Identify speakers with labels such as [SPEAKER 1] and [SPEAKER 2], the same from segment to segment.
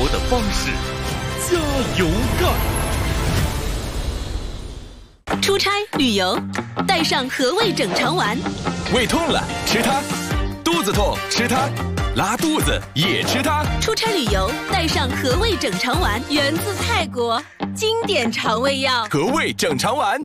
[SPEAKER 1] 活的方式，加油干！
[SPEAKER 2] 出差旅游，带上和味整肠丸。
[SPEAKER 1] 胃痛了吃它，肚子痛吃它，拉肚子也吃它。
[SPEAKER 2] 出差旅游，带上和味整肠丸，源自泰国，经典肠胃药。
[SPEAKER 1] 和味整肠丸。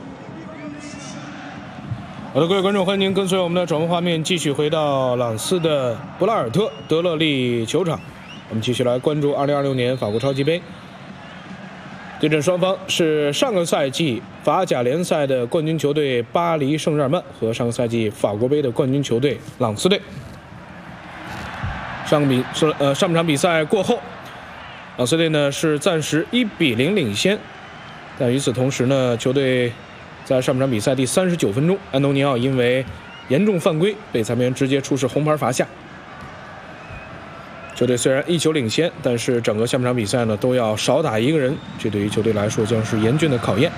[SPEAKER 3] 好的，各位观众，欢迎您跟随我们的转播画面继续回到朗斯的布拉尔特德勒利球场，我们继续来关注2026年法国超级杯。对阵双方是上个赛季法甲联赛的冠军球队巴黎圣日耳曼和上个赛季法国杯的冠军球队朗斯队。上半场比赛过后，朗斯队呢是暂时1-0领先，但与此同时呢，球队在上半场比赛第39分钟，安东尼奥因为严重犯规被裁判员直接出示红牌罚下。球队虽然1球领先，但是整个下半场比赛呢都要少打一个人，这对于球队来说将是严峻的考验。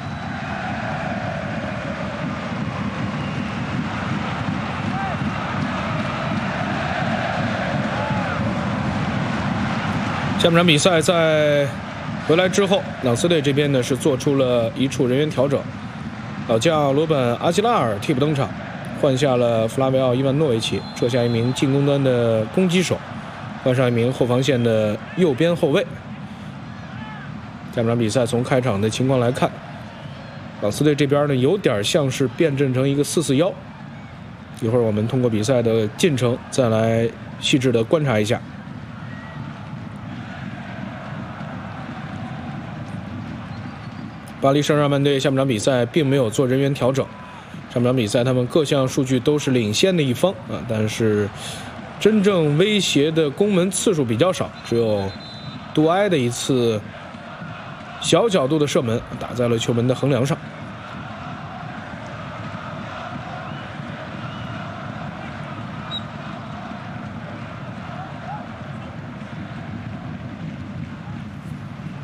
[SPEAKER 3] 下半场比赛在回来之后，朗斯队这边呢是做出了一处人员调整，老将罗本·阿基拉尔替补登场，换下了弗拉维奥·伊万诺维奇，撤下一名进攻端的攻击手，换上一名后防线的右边后卫。下半场比赛从开场的情况来看，朗斯队这边呢有点像是变阵成一个4-4-1，一会儿我们通过比赛的进程再来细致的观察一下。巴黎圣日耳曼队下半场比赛并没有做人员调整，上半场比赛他们各项数据都是领先的一方但是真正威胁的攻门次数比较少，只有杜埃的一次小角度的射门打在了球门的横梁上。